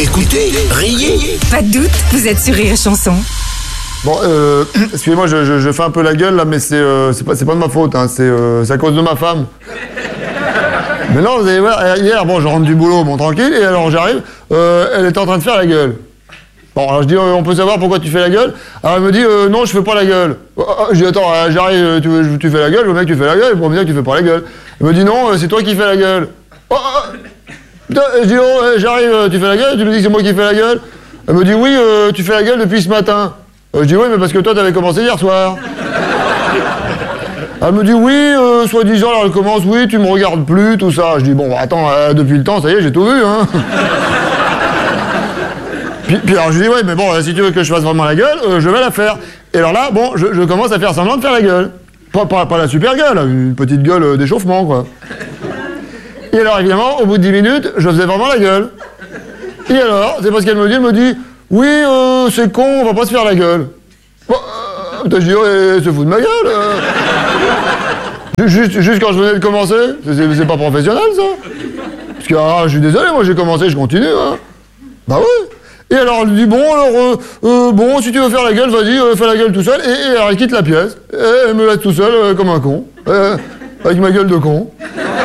Écoutez, riez. Pas de doute, vous êtes sur Rire et Chanson. Bon, excusez-moi, je fais un peu la gueule là, mais c'est pas de ma faute, hein, c'est à cause de ma femme. Mais non, vous allez voir, hier, bon, je rentre du boulot, bon, tranquille, et alors j'arrive, elle était en train de faire la gueule. Bon, alors je dis, on peut savoir pourquoi tu fais la gueule? Alors elle me dit, non, je fais pas la gueule. Je dis, attends, j'arrive, tu fais la gueule, le mec, tu fais la gueule, il me dire que tu fais pas la gueule. Elle me dit, non, c'est toi qui fais la gueule. Putain, je dis, oh, j'arrive, tu fais la gueule, tu me dis que c'est moi qui fais la gueule? Elle me dit, oui, tu fais la gueule depuis ce matin. Je dis, oui, mais parce que toi, t'avais commencé hier soir. Elle me dit, oui, soi-disant, alors elle commence, oui, tu me regardes plus, tout ça. Je dis, bon, attends, depuis le temps, ça y est, j'ai tout vu, hein. Puis alors je lui dis, ouais, mais bon, si tu veux que je fasse vraiment la gueule, je vais la faire. Et alors là, bon, je commence à faire semblant de faire la gueule. Pas la super gueule, une petite gueule d'échauffement, quoi. Et alors, évidemment, au bout de 10 minutes, je faisais vraiment la gueule. Et alors, c'est parce qu'elle me dit, oui, c'est con, on va pas se faire la gueule. Bon, je dis, ouais, se fout de ma gueule. Juste quand je venais de commencer, c'est pas professionnel, ça. Parce que, je suis désolé, moi j'ai commencé, je continue, hein. Bah ouais. Et alors elle dit, bon, alors, bon, si tu veux faire la gueule, vas-y, fais la gueule tout seul. Et alors elle quitte la pièce. Et elle me laisse tout seul, comme un con. Avec ma gueule de con.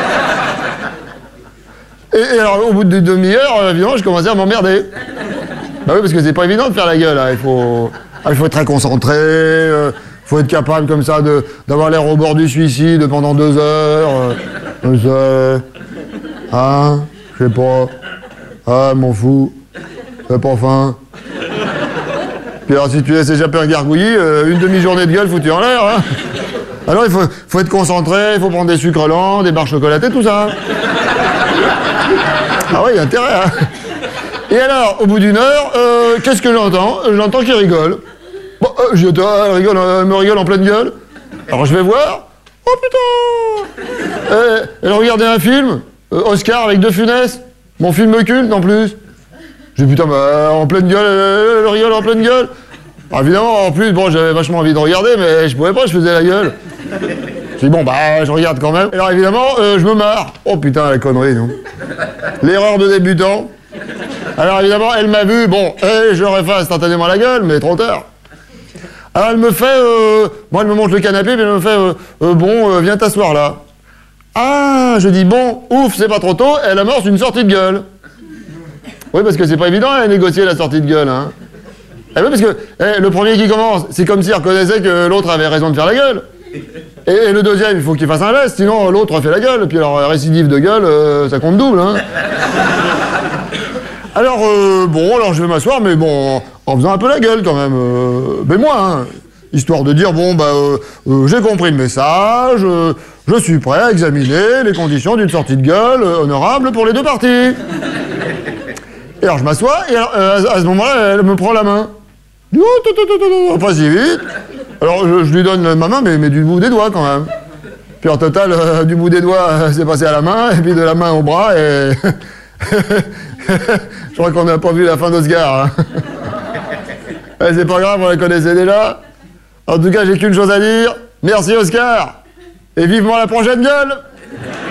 Et alors, au bout de demi-heure, évidemment, je commençais à m'emmerder. Bah oui, parce que c'est pas évident de faire la gueule, hein. Il faut être très concentré, faut être capable, comme ça, d'avoir l'air au bord du suicide pendant 2 heures. Je sais. Hein? Je sais pas. Ah, m'en fous. J'ai pas faim. Puis alors, si tu laisses échapper un gargouillis, une demi-journée de gueule foutue en l'air, hein. Alors, il faut être concentré, il faut prendre des sucres lents, des barres chocolatées, tout ça. Ah ouais, il y a intérêt, hein. Et alors, au bout d'une heure, qu'est-ce que j'entends? J'entends qu'il rigole. Bon, elle me rigole en pleine gueule. Alors, je vais voir. Oh putain! Elle regardait un film, Oscar avec De Funès, mon film culte en plus. J'ai dit, putain, bah, en pleine gueule, elle rigole en pleine gueule. Alors, évidemment, en plus, bon, j'avais vachement envie de regarder, mais je pouvais pas, je faisais la gueule. J'ai dit, bon, bah, je regarde quand même. Et alors, évidemment, je me marre. Oh putain, la connerie, non? L'erreur de débutant. Alors, évidemment, elle m'a vu, bon, je refais instantanément la gueule, mais trop tard. Alors, elle me fait, moi, elle me montre le canapé, puis elle me fait, bon, viens t'asseoir là. Ah, je dis, bon, ouf, c'est pas trop tôt, elle amorce une sortie de gueule. Oui, parce que c'est pas évident à négocier la sortie de gueule, hein. Eh oui, parce que le premier qui commence, c'est comme s'il reconnaissait que l'autre avait raison de faire la gueule. Et le deuxième, il faut qu'il fasse un geste, sinon l'autre fait la gueule. Puis alors, récidive de gueule, ça compte double, hein. Alors, bon, alors je vais m'asseoir, mais bon, en faisant un peu la gueule quand même. Mais moi, hein, histoire de dire, bon, bah, j'ai compris le message, je suis prêt à examiner les conditions d'une sortie de gueule honorable pour les deux parties. Et alors je m'assois, et alors, à ce moment-là, elle me prend la main. Je dis, oh, pas si vite. Alors je lui donne ma main, mais du bout des doigts quand même. Puis en total, du bout des doigts, c'est passé à la main, et puis de la main au bras, et... Je crois qu'on n'a pas vu la fin d'Oscar, hein. Ouais, c'est pas grave, on la connaissait déjà. En tout cas, j'ai qu'une chose à dire. Merci Oscar. Et vivement la prochaine gueule.